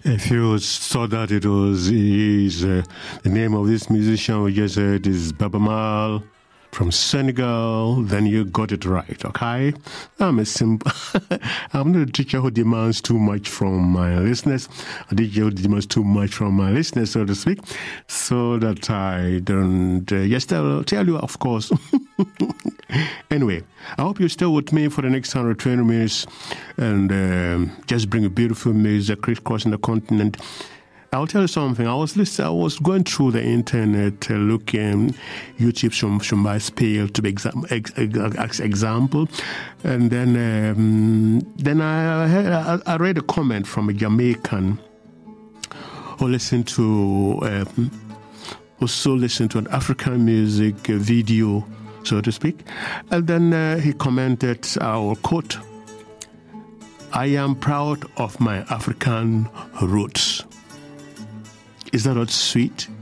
If you saw that it was the name of this musician we just heard is Baaba Maal from Senegal, then you got it right, okay? I'm not a teacher who demands too much from my listeners. A teacher who demands too much from my listeners, so to speak, so that I don't just tell you, of course. Anyway, I hope you're still with me for the next 120 minutes and just bring a beautiful music crisscrossing the continent. I'll tell you something. I was going through the internet looking YouTube Shumbai Spale to be example, and then I read a comment from a Jamaican who also listened to an African music video, so to speak, and then he commented, I will quote, "I am proud of my African roots." Is that not sweet?